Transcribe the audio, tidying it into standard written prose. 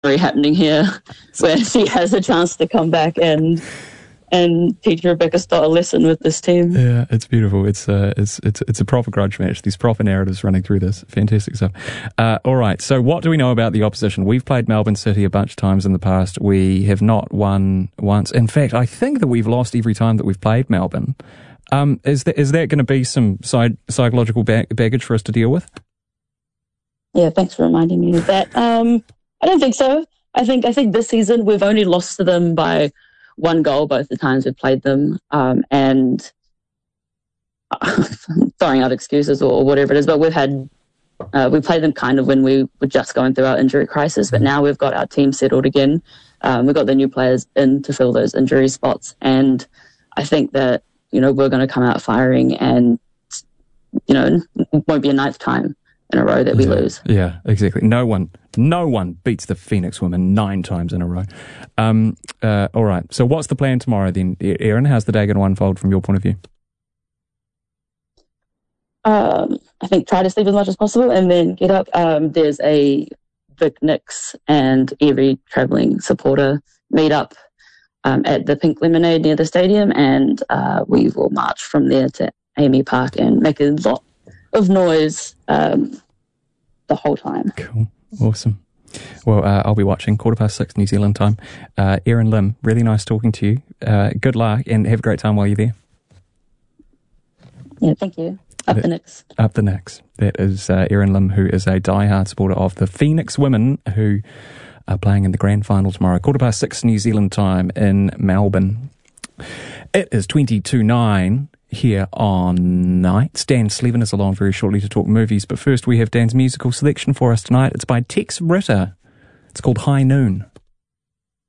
happening here where she has a chance to come back and teach Rebecca Stott a lesson with this team. Yeah, it's beautiful. It's a proper grudge match. These proper narratives running through this. Fantastic stuff. All right, so what do we know about the opposition? We've played Melbourne City a bunch of times in the past. We have not won once. In fact, I think that we've lost every time that we've played Melbourne. Is that going to be some psychological baggage for us to deal with? Yeah, thanks for reminding me of that. I don't think so. I think this season we've only lost to them by one goal both the times we've played them, and throwing out excuses or whatever it is, but we played them kind of when we were just going through our injury crisis, but now we've got our team settled again. We've got the new players in to fill those injury spots, and I think that, we're going to come out firing, and, it won't be a ninth time in a row that we lose. Yeah, exactly. No one beats the Phoenix women 9 times in a row. All right. So what's the plan tomorrow then, Erin? How's the day going to unfold from your point of view? I think try to sleep as much as possible and then get up. There's a Vic Nix and every travelling supporter meet up at the Pink Lemonade near the stadium, and we will march from there to Amy Park and make a lot of noise the whole time. Cool. Awesome. Well, I'll be watching 6:15 New Zealand time. Erin Lim, really nice talking to you. Good luck and have a great time while you're there. Yeah, thank you. Up the Nix. Up the Nix. That is Erin Lim, who is a diehard supporter of the Phoenix women, who are playing in the grand final tomorrow, 6:15 New Zealand time in Melbourne. It is 22:09 here on Nights. Dan Slevin is along very shortly to talk movies, but first we have Dan's musical selection for us tonight. It's by Tex Ritter. It's called High Noon.